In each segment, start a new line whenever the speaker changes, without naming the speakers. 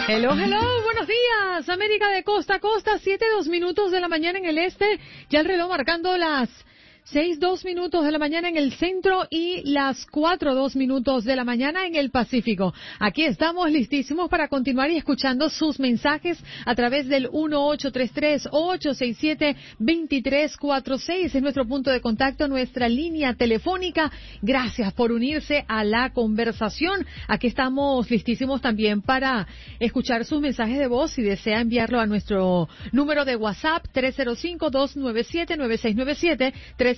Hello, buenos días, América de costa a costa, 7:02 de la mañana en el este, ya el reloj marcando las 6:02 de la mañana en el centro y las 4:02 de la mañana en el Pacífico. Aquí estamos listísimos para continuar y escuchando sus mensajes a través del 1833-867-2346. Es nuestro punto de contacto, nuestra línea telefónica. Gracias por unirse a la conversación. Aquí estamos listísimos también para escuchar sus mensajes de voz. Si desea enviarlo a nuestro número de WhatsApp, 305-297-9697,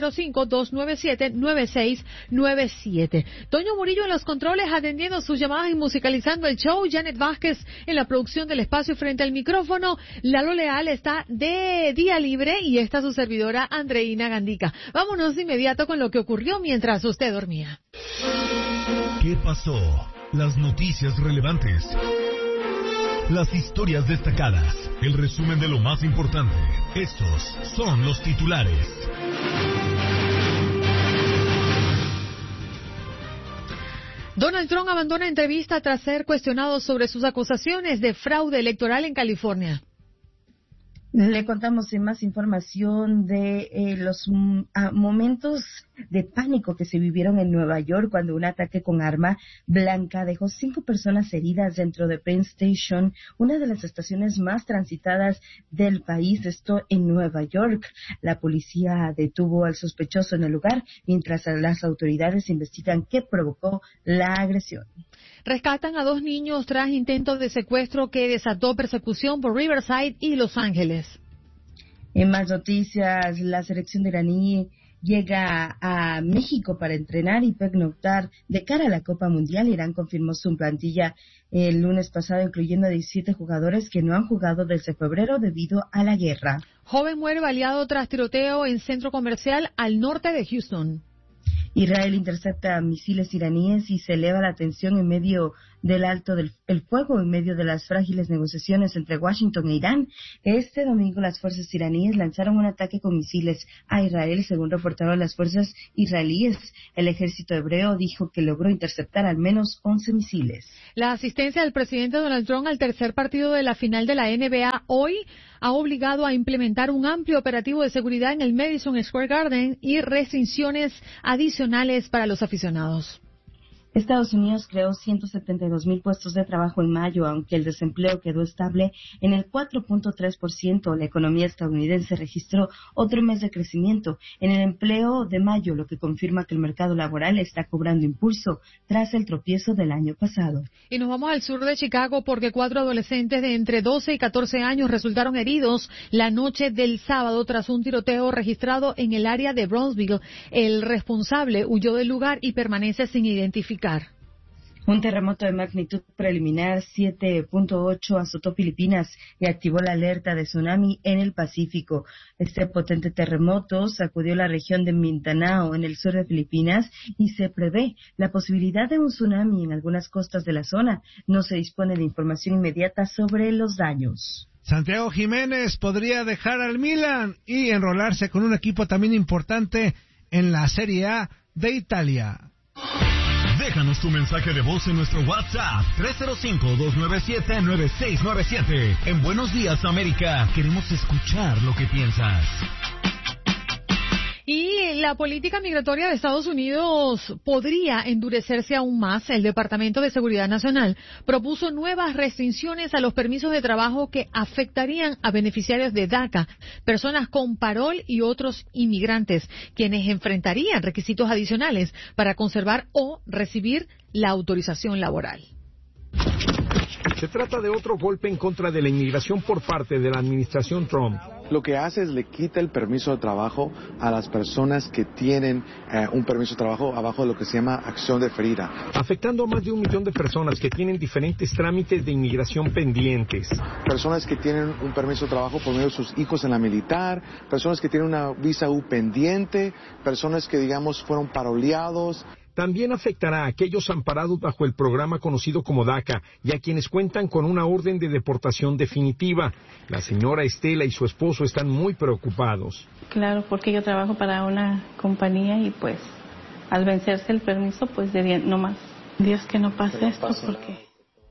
305-297-9697. Toño Murillo en los controles atendiendo sus llamadas y musicalizando el show. Janet Vázquez en la producción del espacio frente al micrófono. Lalo Leal está de día libre y está su servidora Andreina Gandica. Vámonos de inmediato con lo que ocurrió mientras usted dormía.
¿Qué pasó? Las noticias relevantes. Las historias destacadas. El resumen de lo más importante. Estos son los titulares.
Donald Trump abandona entrevista tras ser cuestionado sobre sus acusaciones de fraude electoral en California.
Le contamos más información de los momentos de pánico que se vivieron en Nueva York cuando un ataque con arma blanca dejó 5 personas heridas dentro de Penn Station, una de las estaciones más transitadas del país, esto en Nueva York. La policía detuvo al sospechoso en el lugar mientras las autoridades investigan qué provocó la agresión.
Rescatan a 2 niños tras intentos de secuestro que desató persecución por Riverside y Los Ángeles.
En más noticias, la selección de iraní llega a México para entrenar y pernoctar de cara a la Copa Mundial. Irán confirmó su plantilla el lunes pasado, incluyendo a 17 jugadores que no han jugado desde febrero debido a la guerra.
Joven muere baleado tras tiroteo en centro comercial al norte de Houston.
Israel intercepta misiles iraníes y se eleva la tensión en medio del alto del fuego, en medio de las frágiles negociaciones entre Washington e Irán. Este domingo las fuerzas iraníes lanzaron un ataque con misiles a Israel, según reportaron las fuerzas israelíes. El ejército hebreo dijo que logró interceptar al menos 11 misiles.
La asistencia del presidente Donald Trump al tercer partido de la final de la NBA hoy ha obligado a implementar un amplio operativo de seguridad en el Madison Square Garden y restricciones adicionales para los aficionados.
Estados Unidos creó 172,000 puestos de trabajo en mayo, aunque el desempleo quedó estable en el 4.3%. La economía estadounidense registró otro mes de crecimiento en el empleo de mayo, lo que confirma que el mercado laboral está cobrando impulso tras el tropiezo del año pasado.
Y nos vamos al sur de Chicago porque 4 adolescentes de entre 12 y 14 años resultaron heridos la noche del sábado tras un tiroteo registrado en el área de Brownsville. El responsable huyó del lugar y permanece sin identificar.
Un terremoto de magnitud preliminar 7.8 azotó Filipinas y activó la alerta de tsunami en el Pacífico. Este potente terremoto sacudió la región de Mindanao en el sur de Filipinas y se prevé la posibilidad de un tsunami en algunas costas de la zona. No se dispone de información inmediata sobre los daños.
Santiago Jiménez podría dejar al Milan y enrolarse con un equipo también importante en la Serie A de Italia.
Déjanos tu mensaje de voz en nuestro WhatsApp, 305-297-9697. En Buenos Días, América, queremos escuchar lo que piensas.
Y la política migratoria de Estados Unidos podría endurecerse aún más. El Departamento de Seguridad Nacional propuso nuevas restricciones a los permisos de trabajo que afectarían a beneficiarios de DACA, personas con parol y otros inmigrantes, quienes enfrentarían requisitos adicionales para conservar o recibir la autorización laboral.
Se trata de otro golpe en contra de la inmigración por parte de la administración Trump.
Lo que hace es le quita el permiso de trabajo a las personas que tienen un permiso de trabajo abajo de lo que se llama acción deferida.
Afectando a más de 1 millón de personas que tienen diferentes trámites de inmigración pendientes.
Personas que tienen un permiso de trabajo por medio de sus hijos en la militar, personas que tienen una visa U pendiente, personas que digamos fueron paroleados.
También afectará a aquellos amparados bajo el programa conocido como DACA y a quienes cuentan con una orden de deportación definitiva. La señora Estela y su esposo están muy preocupados.
Claro, porque yo trabajo para una compañía y pues al vencerse el permiso pues dirían no más. Dios que no pase esto porque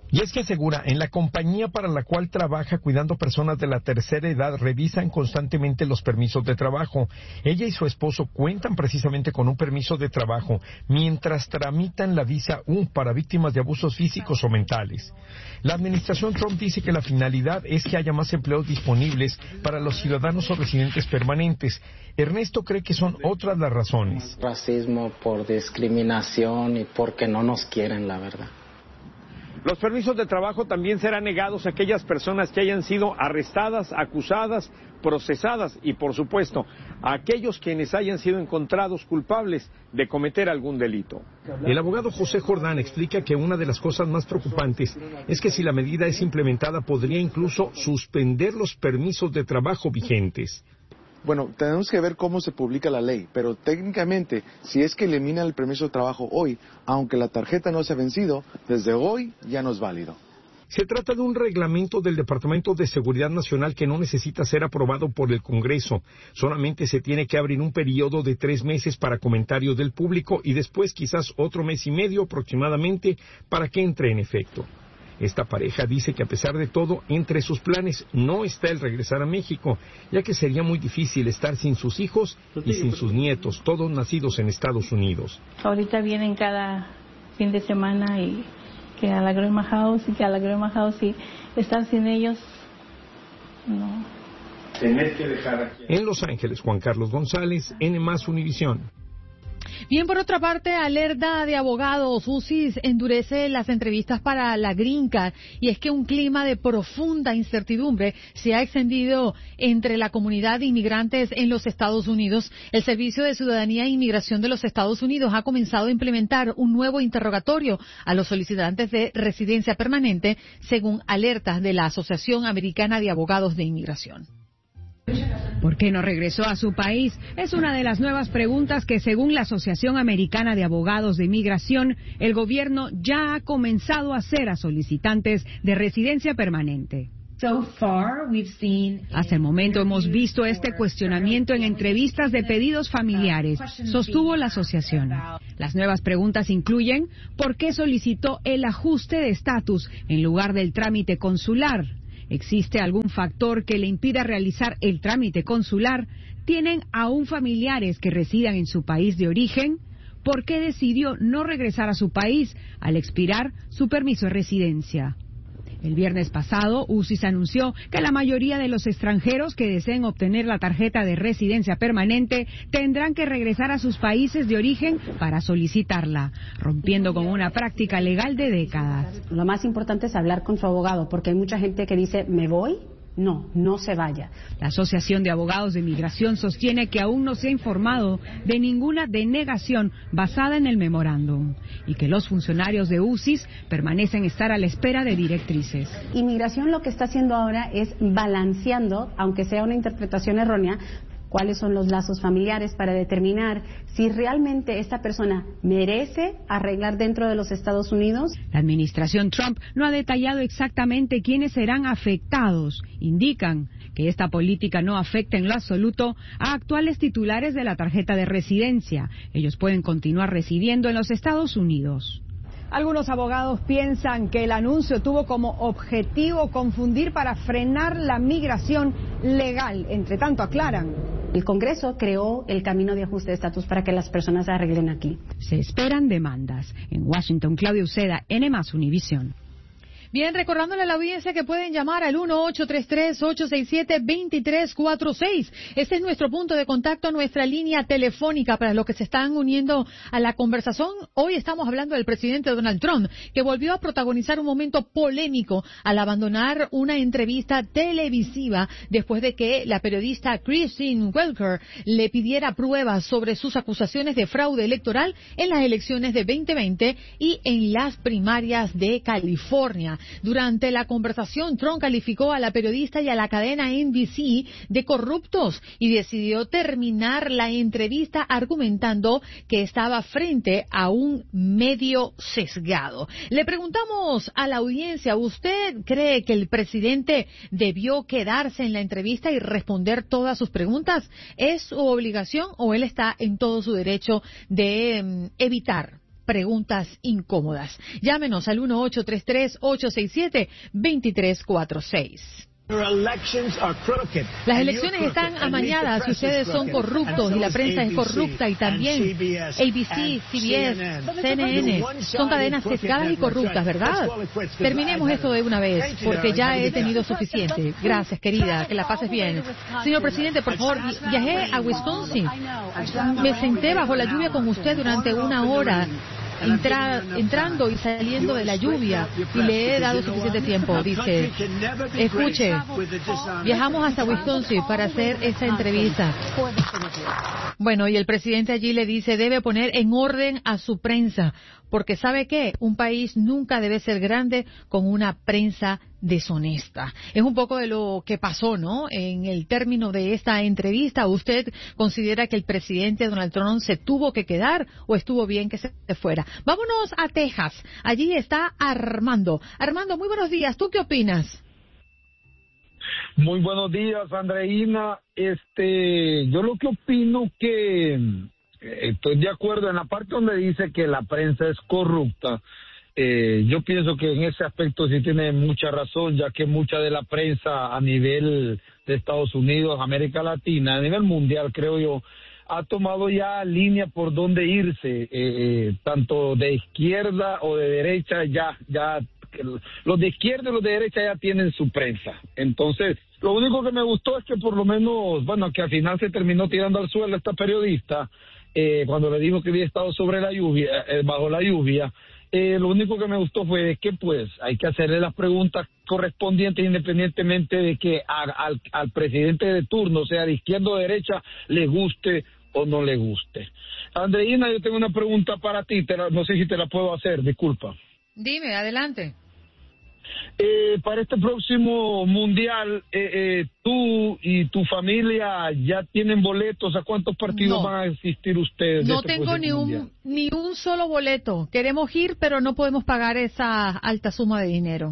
Y es que asegura, en la compañía para la cual trabaja cuidando personas de la tercera edad, revisan constantemente los permisos de trabajo. Ella y su esposo cuentan precisamente con un permiso de trabajo mientras tramitan la visa U para víctimas de abusos físicos o mentales. La administración Trump dice que la finalidad es que haya más empleos disponibles para los ciudadanos o residentes permanentes. Ernesto cree que son otras las razones.
Racismo, por discriminación y porque no nos quieren, la verdad.
Los permisos de trabajo también serán negados a aquellas personas que hayan sido arrestadas, acusadas, procesadas y, por supuesto, a aquellos quienes hayan sido encontrados culpables de cometer algún delito. El abogado José Jordán explica que una de las cosas más preocupantes es que si la medida es implementada podría incluso suspender los permisos de trabajo vigentes.
Bueno, tenemos que ver cómo se publica la ley, pero técnicamente, si es que elimina el permiso de trabajo hoy, aunque la tarjeta no se ha vencido, desde hoy ya no es válido.
Se trata de un reglamento del Departamento de Seguridad Nacional que no necesita ser aprobado por el Congreso. Solamente se tiene que abrir un periodo de 3 meses para comentarios del público y después quizás otro mes y medio aproximadamente para que entre en efecto. Esta pareja dice que a pesar de todo, entre sus planes no está el regresar a México, ya que sería muy difícil estar sin sus hijos y sin sus nietos, todos nacidos en Estados Unidos.
Ahorita vienen cada fin de semana y que a la Grandma House y que a la Grandma House y estar sin ellos, no.
Tener que dejar aquí. En Los Ángeles, Juan Carlos González, N+ Univisión.
Bien, por otra parte, alerta de abogados. UCIS endurece las entrevistas para la Green Card, y es que un clima de profunda incertidumbre se ha extendido entre la comunidad de inmigrantes en los Estados Unidos. El Servicio de Ciudadanía e Inmigración de los Estados Unidos ha comenzado a implementar un nuevo interrogatorio a los solicitantes de residencia permanente, según alertas de la Asociación Americana de Abogados de Inmigración.
¿Por qué no regresó a su país? Es una de las nuevas preguntas que, según la Asociación Americana de Abogados de Inmigración, el gobierno ya ha comenzado a hacer a solicitantes de residencia permanente. Hasta el momento hemos visto este cuestionamiento en entrevistas de pedidos familiares, sostuvo la asociación. Las nuevas preguntas incluyen ¿por qué solicitó el ajuste de estatus en lugar del trámite consular? ¿Existe algún factor que le impida realizar el trámite consular? ¿Tienen aún familiares que residan en su país de origen? ¿Por qué decidió no regresar a su país al expirar su permiso de residencia? El viernes pasado, UCIS anunció que la mayoría de los extranjeros que deseen obtener la tarjeta de residencia permanente tendrán que regresar a sus países de origen para solicitarla, rompiendo con una práctica legal de décadas.
Lo más importante es hablar con su abogado, porque hay mucha gente que dice, ¿me voy? No, no se vaya.
La Asociación de Abogados de Inmigración sostiene que aún no se ha informado de ninguna denegación basada en el memorándum y que los funcionarios de UCIS permanecen estar a la espera de directrices.
Inmigración lo que está haciendo ahora es balanceando, aunque sea una interpretación errónea, cuáles son los lazos familiares para determinar si realmente esta persona merece arreglar dentro de los Estados Unidos.
La administración Trump no ha detallado exactamente quiénes serán afectados. Indican que esta política no afecta en lo absoluto a actuales titulares de la tarjeta de residencia. Ellos pueden continuar residiendo en los Estados Unidos. Algunos abogados piensan que el anuncio tuvo como objetivo confundir para frenar la migración legal. Entre tanto, aclaran.
El Congreso creó el camino de ajuste de estatus para que las personas se arreglen aquí.
Se esperan demandas. En Washington, Claudia Uceda, N+ Univisión.
Bien, recordándole a la audiencia que pueden llamar al 1-833-867-2346. Ese es nuestro punto de contacto, nuestra línea telefónica para los que se están uniendo a la conversación. Hoy estamos hablando del presidente Donald Trump, que volvió a protagonizar un momento polémico al abandonar una entrevista televisiva después de que la periodista Christine Welker le pidiera pruebas sobre sus acusaciones de fraude electoral en las elecciones de 2020 y en las primarias de California. Durante la conversación, Trump calificó a la periodista y a la cadena NBC de corruptos y decidió terminar la entrevista argumentando que estaba frente a un medio sesgado. Le preguntamos a la audiencia, ¿usted cree que el presidente debió quedarse en la entrevista y responder todas sus preguntas? ¿Es su obligación o él está en todo su derecho de evitar preguntas incómodas. Llámenos al 1-833-867-2346. Las elecciones están amañadas si ustedes son corruptos y la prensa es corrupta, y también ABC, CBS, CNN son cadenas sesgadas y corruptas, ¿verdad? Terminemos esto de una vez, porque ya he tenido suficiente. Gracias, querida, que la pases bien. Señor presidente, por favor, viajé a Wisconsin. Me senté bajo la lluvia con usted durante una hora. Entrando y saliendo de la lluvia, y le he dado suficiente tiempo. Dice, escuche, viajamos hasta Wisconsin para hacer esa entrevista. Bueno, y el presidente allí le dice, debe poner en orden a su prensa, porque ¿sabe qué? Un país nunca debe ser grande con una prensa deshonesta. Es un poco de lo que pasó, ¿no? En el término de esta entrevista, ¿usted considera que el presidente Donald Trump se tuvo que quedar o estuvo bien que se fuera? Vámonos a Texas. Allí está Armando. Armando, muy buenos días. ¿Tú qué opinas?
Muy buenos días, Andreina. Yo lo que opino que estoy de acuerdo en la parte donde dice que la prensa es corrupta. Yo pienso que en ese aspecto sí tiene mucha razón, ya que mucha de la prensa a nivel de Estados Unidos, América Latina, a nivel mundial, creo yo, ha tomado ya línea por dónde irse, tanto de izquierda o de derecha, ya los de izquierda y los de derecha ya tienen su prensa. Entonces, lo único que me gustó es que por lo menos, bueno, que al final se terminó tirando al suelo esta periodista, cuando le dijo que había estado sobre la lluvia, bajo la lluvia. Lo único que me gustó fue que pues hay que hacerle las preguntas correspondientes independientemente de que al presidente de turno, sea de izquierda o de derecha, le guste o no le guste. Andreina, yo tengo una pregunta para ti, no sé si te la puedo hacer, disculpa.
Dime, adelante.
Para este próximo mundial, tú y tu familia ya tienen boletos. ¿A cuántos partidos van a asistir ustedes?
No tengo ni un solo boleto. Queremos ir, pero no podemos pagar esa alta suma de dinero.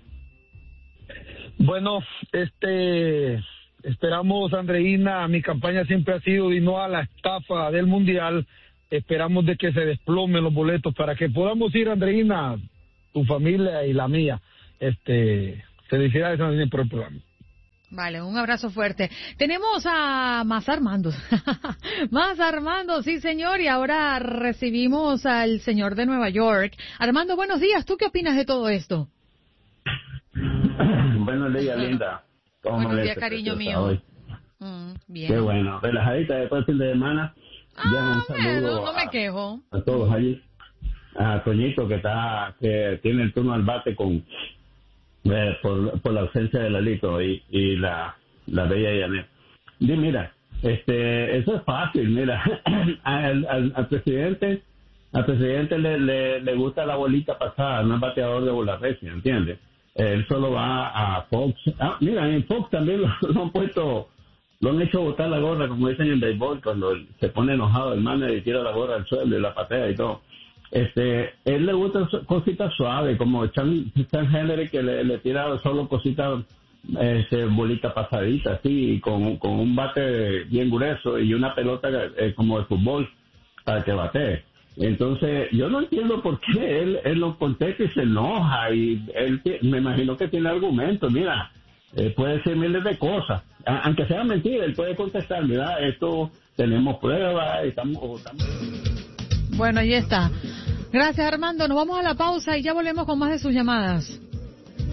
Bueno, esperamos, Andreina, mi campaña siempre ha sido y no a la estafa del mundial. Esperamos de que se desplomen los boletos para que podamos ir, Andreina, tu familia y la mía. Felicidades por el programa.
Vale, un abrazo fuerte. Tenemos a más Armando. Más Armando, sí señor, y ahora recibimos al señor de Nueva York. Armando, buenos días. ¿Tú qué opinas de todo esto?
Buenos días, linda.
Buenos días, cariño mío. Bien.
Qué bueno. Relajadita después del fin de semana. Un saludo
no me quejo.
A todos allí. A Toñito que tiene el turno al bate por la ausencia de Lalito y la bella Yanet. Mira, eso es fácil, mira. al presidente le gusta la bolita pasada, no es bateador de bola recia, ¿entiendes? Él solo va a Fox. Mira, en Fox también lo han hecho botar la gorra, como dicen en béisbol, cuando se pone enojado el manager y tira la gorra al suelo y la patea y todo. Él le gusta cositas suaves, como Chan Henry, que le tira solo cositas, bolita pasadita, así, con un bate bien grueso y una pelota como de fútbol para que batee. Entonces, yo no entiendo por qué él lo contesta y se enoja, y él me imagino que tiene argumentos. Mira, puede decir miles de cosas, aunque sea mentira, él puede contestar, mira, esto tenemos pruebas, estamos...
Bueno, ahí está. Gracias, Armando. Nos vamos a la pausa y ya volvemos con más de sus llamadas.